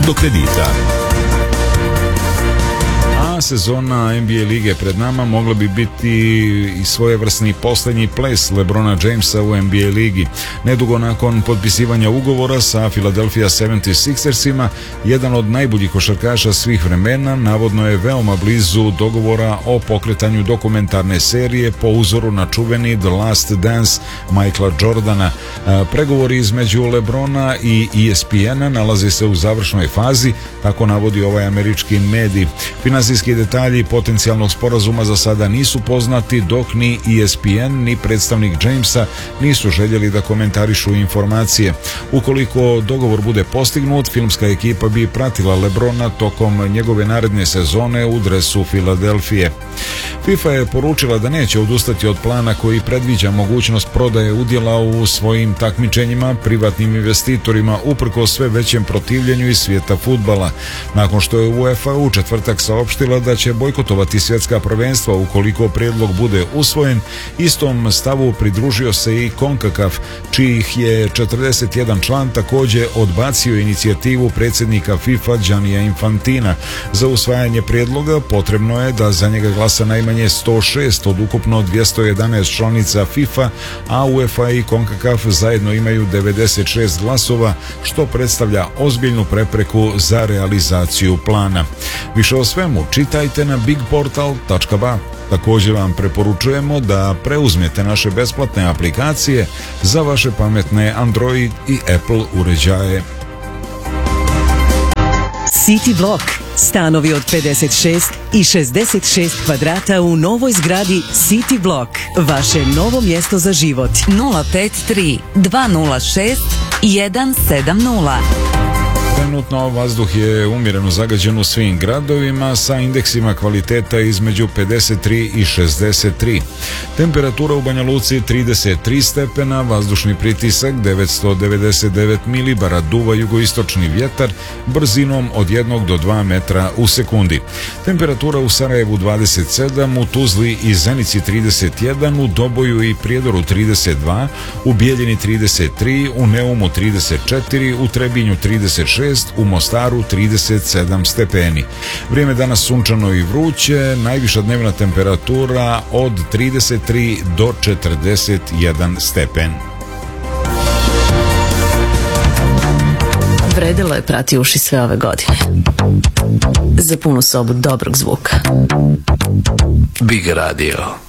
do kredita. Sezona NBA lige pred nama mogla bi biti i svojevrsni posljednji ples LeBrona Jamesa u NBA ligi. Nedugo nakon potpisivanja ugovora sa Philadelphia 76ersima, jedan od najboljih košarkaša svih vremena navodno je veoma blizu dogovora o pokretanju dokumentarne serije po uzoru na čuveni The Last Dance Michaela Jordana. Pregovori između LeBrona i ESPN-a nalaze se u završnoj fazi, tako navodi ovaj američki medij. Finansijski detalji potencijalnog sporazuma za sada nisu poznati, dok ni ESPN ni predstavnik Jamesa nisu željeli da komentarišu informacije. Ukoliko dogovor bude postignut, filmska ekipa bi pratila LeBrona tokom njegove naredne sezone u dresu Filadelfije. FIFA je poručila da neće odustati od plana koji predviđa mogućnost prodaje udjela u svojim takmičenjima privatnim investitorima uprkos sve većem protivljenju iz svijeta fudbala. Nakon što je UEFA u četvrtak saopštila da će bojkotovati svjetska prvenstva ukoliko prijedlog bude usvojen, istom stavu pridružio se i CONCACAF, čijih je 41 član također odbacio inicijativu predsjednika FIFA Giannija Infantina. Za usvajanje prijedloga potrebno je da za njega glasa najmanje 106 od ukupno 211 članica FIFA, a UEFA i CONCACAF zajedno imaju 96 glasova, što predstavlja ozbiljnu prepreku za realizaciju plana. Više o svemu čitajte na bigportal.ba. Također vam preporučujemo da preuzmete naše besplatne aplikacije za vaše pametne Android i Apple uređaje. City Block. Stanovi od 56 i 66 kvadrata u novoj zgradi City Block. Vaše novo mjesto za život. 053 206 170. Trenutno vazduh je umjereno zagađen u svim gradovima sa indeksima kvaliteta između 53 i 63. Temperatura u Banja Luci 33 stepena, vazdušni pritisak 999 milibara, duva jugoistočni vjetar brzinom od 1 do 2 metra u sekundi. Temperatura u Sarajevu 27, u Tuzli i Zenici 31, u Doboju i Prijedoru 32, u Bijeljini 33, u Neumu 34, u Trebinju 36, u Mostaru 37 stepeni. Vrijeme danas sunčano i vruće, najviša dnevna temperatura od 33 do 41 stepen. Vredelo je prati uši sve ove godine. Za punu sobu dobrog zvuka. Big Radio.